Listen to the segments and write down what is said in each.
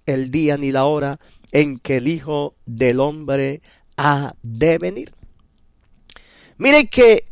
el día ni la hora en que el Hijo del Hombre ha de venir. Mire que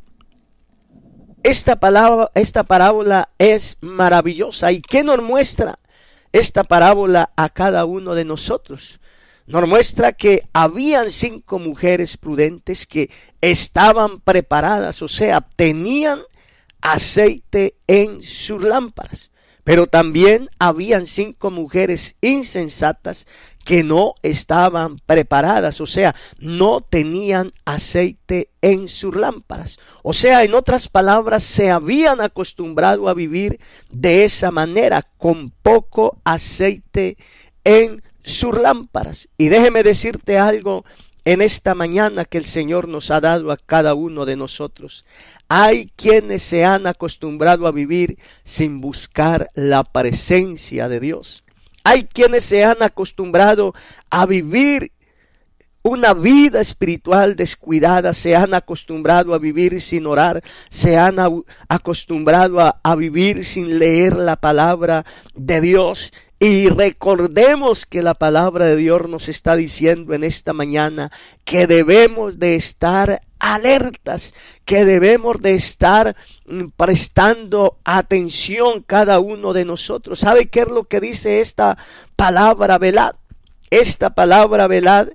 esta parábola es maravillosa. ¿Y qué nos muestra esta parábola a cada uno de nosotros? Nos muestra que habían 5 mujeres prudentes que estaban preparadas, o sea, tenían aceite en sus lámparas. Pero también habían 5 mujeres insensatas que no estaban preparadas, o sea, no tenían aceite en sus lámparas. O sea, en otras palabras, se habían acostumbrado a vivir de esa manera, con poco aceite en sus lámparas. Y déjeme decirte algo en esta mañana que el Señor nos ha dado a cada uno de nosotros. Hay quienes se han acostumbrado a vivir sin buscar la presencia de Dios. Hay quienes se han acostumbrado a vivir una vida espiritual descuidada, se han acostumbrado a vivir sin orar, se han acostumbrado a vivir sin leer la palabra de Dios. Y recordemos que la palabra de Dios nos está diciendo en esta mañana que debemos de estar alertas, que debemos de estar prestando atención cada uno de nosotros. ¿Sabe qué es lo que dice esta palabra velad? Esta palabra velad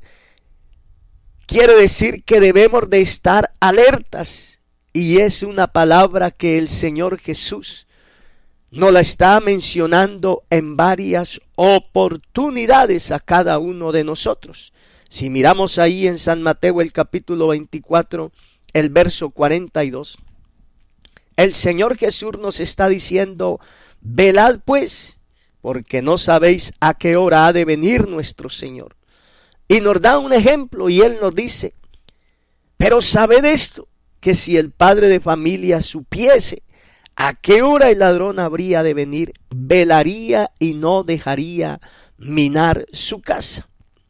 quiere decir que debemos de estar alertas, y es una palabra que el Señor Jesús nos la está mencionando en varias oportunidades a cada uno de nosotros. Si miramos ahí en San Mateo el capítulo 24, el verso 42, el Señor Jesús nos está diciendo: velad pues, porque no sabéis a qué hora ha de venir nuestro Señor. Y nos da un ejemplo y Él nos dice: pero sabed esto, que si el padre de familia supiese a qué hora el ladrón habría de venir, velaría y no dejaría minar su casa.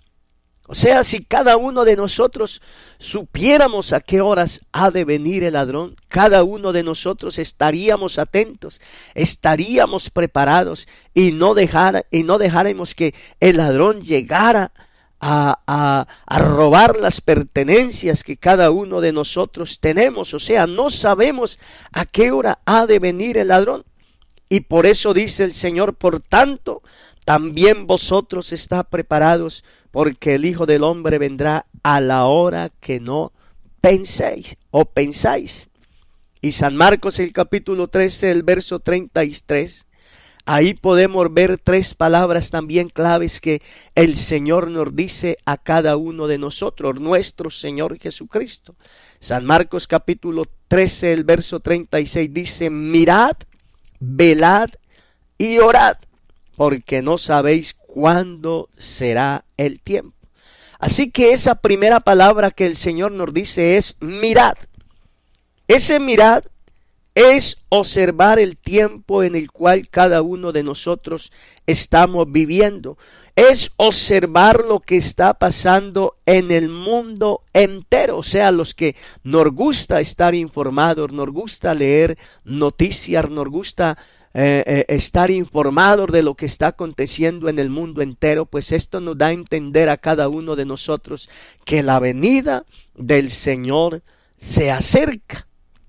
O sea, si cada uno de nosotros supiéramos a qué horas ha de venir el ladrón, cada uno de nosotros estaríamos atentos, estaríamos preparados y no dejáramos que el ladrón llegara a robar las pertenencias que cada uno de nosotros tenemos. O sea, no sabemos a qué hora ha de venir el ladrón. Y por eso dice el Señor: por tanto, también vosotros estáis preparados, porque el Hijo del Hombre vendrá a la hora que no penséis o pensáis. Y San Marcos el capítulo 13, el verso 33, ahí podemos ver 3 palabras también claves que el Señor nos dice a cada uno de nosotros, nuestro Señor Jesucristo. San Marcos capítulo 13, el verso 36 dice: mirad, velad y orad, porque no sabéis cuándo será el tiempo. Así que esa primera palabra que el Señor nos dice es mirad. Ese mirad es observar el tiempo en el cual cada uno de nosotros estamos viviendo. Es observar lo que está pasando en el mundo entero. O sea, los que nos gusta estar informados, nos gusta leer noticias, nos gusta estar informados de lo que está aconteciendo en el mundo entero, pues esto nos da a entender a cada uno de nosotros que la venida del Señor se acerca.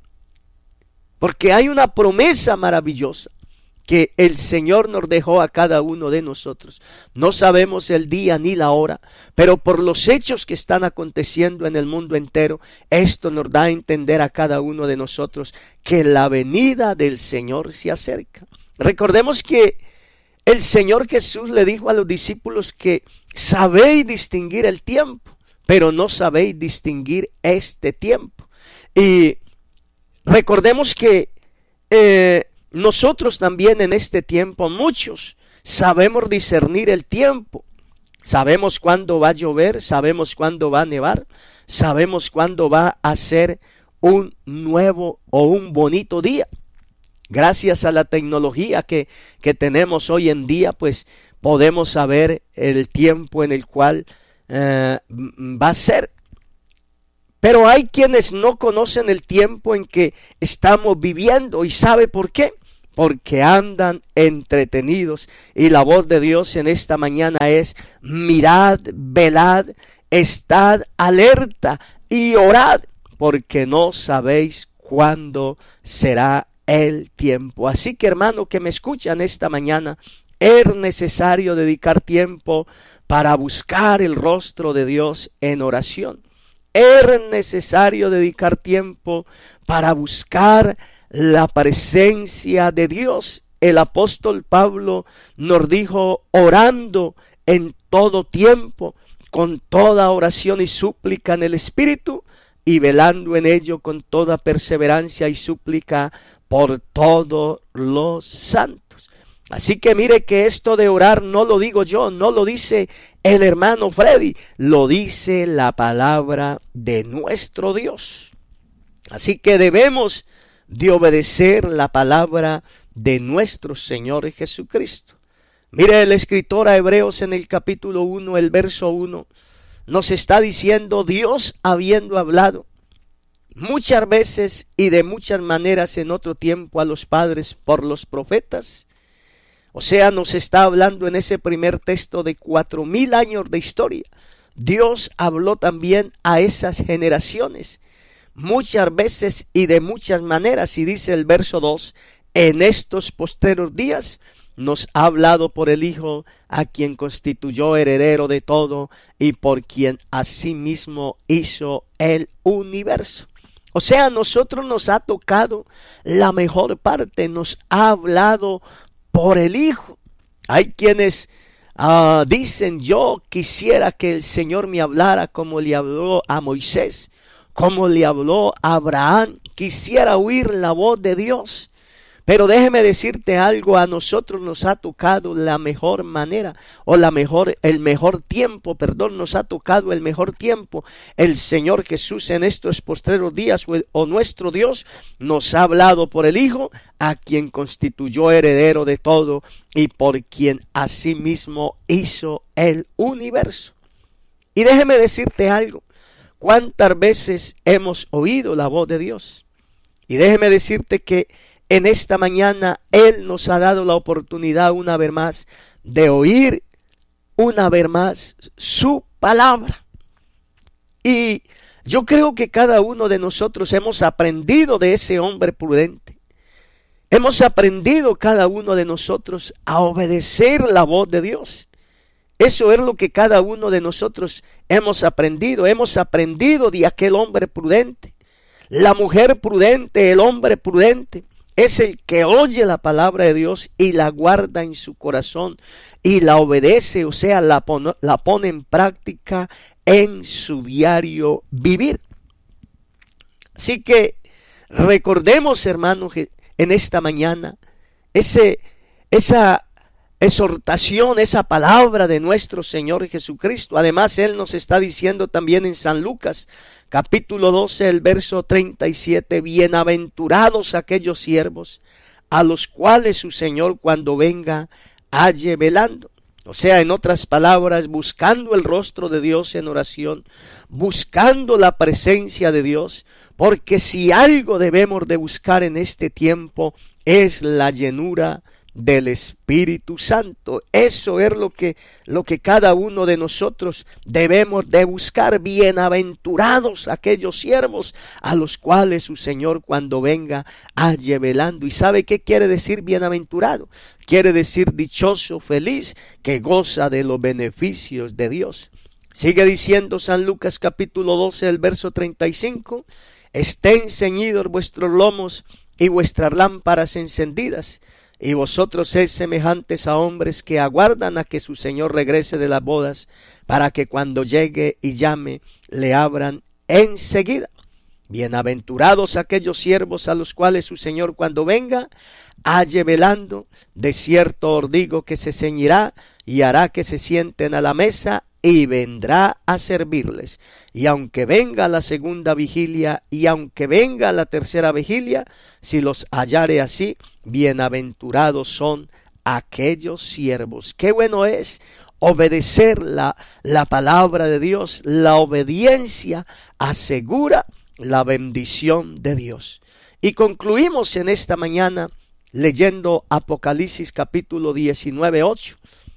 Porque hay una promesa maravillosa que el Señor nos dejó a cada uno de nosotros. No sabemos el día ni la hora, pero por los hechos que están aconteciendo en el mundo entero, esto nos da a entender a cada uno de nosotros que la venida del Señor se acerca. Recordemos que el Señor Jesús le dijo a los discípulos que sabéis distinguir el tiempo, pero no sabéis distinguir este tiempo. Y recordemos que nosotros también en este tiempo, muchos sabemos discernir el tiempo. Sabemos cuándo va a llover, sabemos cuándo va a nevar, sabemos cuándo va a ser un nuevo o un bonito día. Gracias a la tecnología que tenemos hoy en día, pues podemos saber el tiempo en el cual va a ser. Pero hay quienes no conocen el tiempo en que estamos viviendo. ¿Y sabe por qué? porque andan entretenidos. Y la voz de Dios en esta mañana es: mirad, velad, estad alerta y orad, porque no sabéis cuándo será el tiempo. Así que, hermano que me escuchan esta mañana, es necesario dedicar tiempo para buscar el rostro de Dios en oración. Es necesario dedicar tiempo para buscar la presencia de Dios. El apóstol Pablo nos dijo: orando en todo tiempo, con toda oración y súplica en el Espíritu, y velando en ello con toda perseverancia y súplica por todos los santos. Así que mire que esto de orar no lo digo yo, no lo dice el hermano Freddy, lo dice la palabra de nuestro Dios. Así que debemos de obedecer la palabra de nuestro Señor Jesucristo. Mire, el escritor a Hebreos en el capítulo 1, el verso 1, nos está diciendo: Dios, habiendo hablado muchas veces y de muchas maneras en otro tiempo a los padres por los profetas. O sea, nos está hablando en ese primer texto de 4000 años de historia. Dios habló también a esas generaciones muchas veces y de muchas maneras. Y dice el verso 2, en estos postreros días nos ha hablado por el Hijo, a quien constituyó heredero de todo y por quien asimismo hizo el universo. O sea, a nosotros nos ha tocado la mejor parte, nos ha hablado por el Hijo. Hay quienes dicen: yo quisiera que el Señor me hablara como le habló a Moisés, como le habló a Abraham. Quisiera oír la voz de Dios. Pero déjeme decirte algo: a nosotros nos ha tocado la mejor manera, o el mejor tiempo, nos ha tocado el mejor tiempo. El Señor Jesús en estos postreros días, o nuestro Dios, nos ha hablado por el Hijo, a quien constituyó heredero de todo y por quien asimismo hizo el universo. Y déjeme decirte algo: ¿cuántas veces hemos oído la voz de Dios? Y déjeme decirte que en esta mañana Él nos ha dado la oportunidad una vez más de oír una vez más su palabra. Y yo creo que cada uno de nosotros hemos aprendido de ese hombre prudente. Hemos aprendido cada uno de nosotros a obedecer la voz de Dios. Eso es lo que cada uno de nosotros hemos aprendido. Hemos aprendido de aquel hombre prudente. La mujer prudente, el hombre prudente, es el que oye la palabra de Dios y la guarda en su corazón y la obedece, o sea, la pone en práctica en su diario vivir. Así que recordemos, hermanos, en esta mañana esa exhortación, esa palabra de nuestro Señor Jesucristo. Además, Él nos está diciendo también en San Lucas, capítulo 12, el verso 37, bienaventurados aquellos siervos a los cuales su Señor cuando venga halle velando. O sea, en otras palabras, buscando el rostro de Dios en oración, buscando la presencia de Dios, porque si algo debemos de buscar en este tiempo es la llenura del Espíritu Santo. Eso es lo que cada uno de nosotros debemos de buscar. Bienaventurados aquellos siervos a los cuales su Señor cuando venga halle velando. ¿Y sabe qué quiere decir bienaventurado? Quiere decir dichoso, feliz, que goza de los beneficios de Dios. Sigue diciendo San Lucas capítulo 12, el verso 35, estén ceñidos vuestros lomos y vuestras lámparas encendidas, y vosotros sed semejantes a hombres que aguardan a que su Señor regrese de las bodas, para que cuando llegue y llame, le abran enseguida. Bienaventurados aquellos siervos a los cuales su Señor cuando venga, halle velando. De cierto os digo que se ceñirá y hará que se sienten a la mesa y vendrá a servirles. Y aunque venga la segunda vigilia y aunque venga la tercera vigilia, si los hallare así, bienaventurados son aquellos siervos. Qué bueno es obedecer la palabra de Dios. La obediencia asegura la bendición de Dios. Y concluimos en esta mañana leyendo Apocalipsis capítulo 19, 8.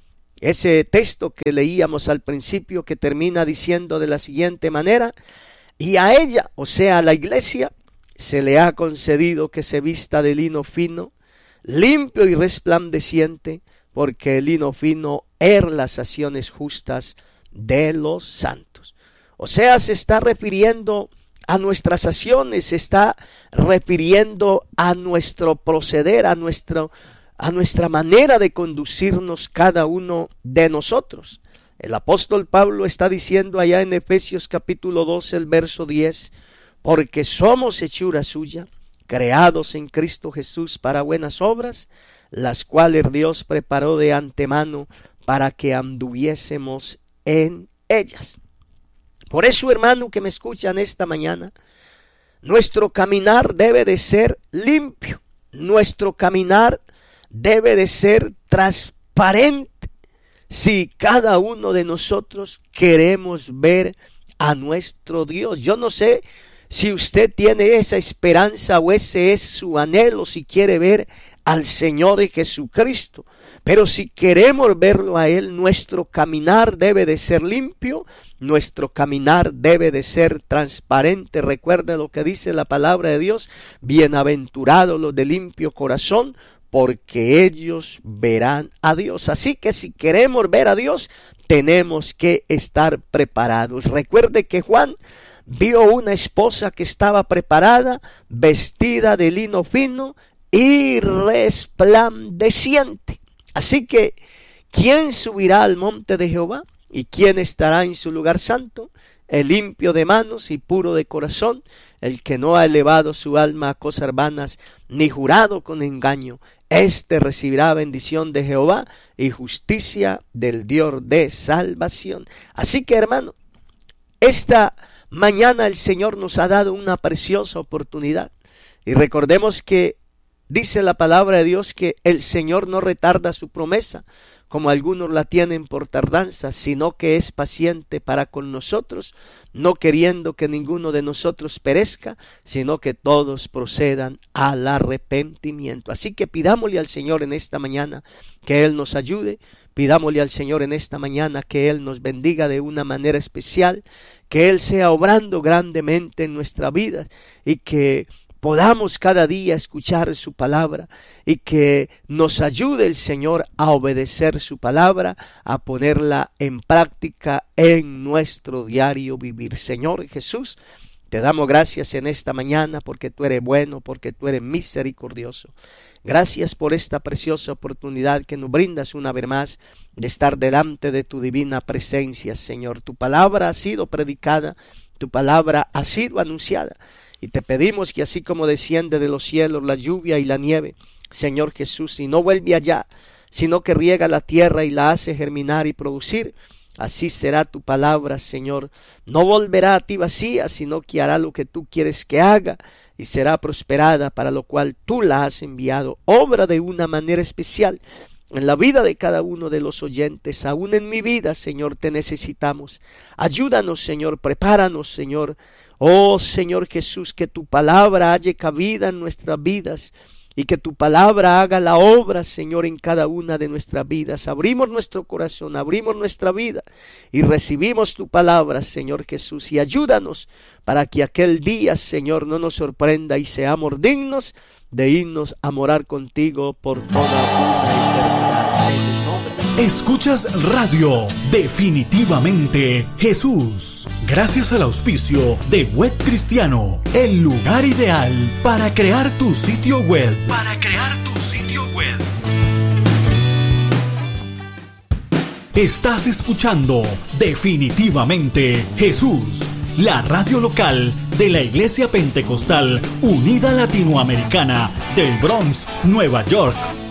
Ese texto que leíamos al principio, que termina diciendo de la siguiente manera: y a ella, o sea, a la iglesia, se le ha concedido que se vista de lino fino, limpio y resplandeciente, porque el lino fino es las acciones justas de los santos. O sea, se está refiriendo a nuestras acciones, se está refiriendo a nuestro proceder, a nuestra manera de conducirnos cada uno de nosotros. El apóstol Pablo está diciendo allá en Efesios capítulo 12, el verso 10, porque somos hechura suya, creados en Cristo Jesús para buenas obras, las cuales Dios preparó de antemano para que anduviésemos en ellas. Por eso, hermano que me escuchan esta mañana, nuestro caminar debe de ser limpio, nuestro caminar debe de ser transparente, si cada uno de nosotros queremos ver a nuestro Dios. Yo no sé si usted tiene esa esperanza o ese es su anhelo, si quiere ver al Señor Jesucristo. Pero si queremos verlo a Él, nuestro caminar debe de ser limpio, nuestro caminar debe de ser transparente. Recuerde lo que dice la palabra de Dios: bienaventurados los de limpio corazón, porque ellos verán a Dios. Así que si queremos ver a Dios, tenemos que estar preparados. Recuerde que Juan vio una esposa que estaba preparada, vestida de lino fino y resplandeciente. Así que, ¿quién subirá al monte de Jehová? ¿Y quién estará en su lugar santo? El limpio de manos y puro de corazón, el que no ha elevado su alma a cosas vanas, ni jurado con engaño. Este recibirá bendición de Jehová y justicia del Dios de salvación. Así que, hermano, esta mañana el Señor nos ha dado una preciosa oportunidad. Y recordemos que dice la palabra de Dios que el Señor no retarda su promesa, como algunos la tienen por tardanza, sino que es paciente para con nosotros, no queriendo que ninguno de nosotros perezca, sino que todos procedan al arrepentimiento. Así que pidámosle al Señor en esta mañana que Él nos ayude, pidámosle al Señor en esta mañana que Él nos bendiga de una manera especial, que Él sea obrando grandemente en nuestra vida y que podamos cada día escuchar su palabra y que nos ayude el Señor a obedecer su palabra, a ponerla en práctica en nuestro diario vivir. Señor Jesús, te damos gracias en esta mañana porque tú eres bueno, porque tú eres misericordioso. Gracias por esta preciosa oportunidad que nos brindas una vez más de estar delante de tu divina presencia, Señor. Tu palabra ha sido predicada, tu palabra ha sido anunciada. Y te pedimos que así como desciende de los cielos la lluvia y la nieve, Señor Jesús, y no vuelve allá, sino que riega la tierra y la hace germinar y producir, así será tu palabra, Señor. No volverá a ti vacía, sino que hará lo que tú quieres que haga y será prosperada, para lo cual tú la has enviado. Obra de una manera especial en la vida de cada uno de los oyentes, aún en mi vida, Señor, te necesitamos. Ayúdanos, Señor, prepáranos, Señor. Oh Señor Jesús, que tu palabra halle cabida en nuestras vidas y que tu palabra haga la obra, Señor, en cada una de nuestras vidas. Abrimos nuestro corazón, abrimos nuestra vida y recibimos tu palabra, Señor Jesús, y ayúdanos para que aquel día, Señor, no nos sorprenda y seamos dignos de irnos a morar contigo por toda una eternidad. En el nombre de Escuchas Radio Definitivamente Jesús, gracias al auspicio de Web Cristiano, el lugar ideal para crear tu sitio web. Estás escuchando Definitivamente Jesús, la radio local de la Iglesia Pentecostal Unida Latinoamericana del Bronx, Nueva York,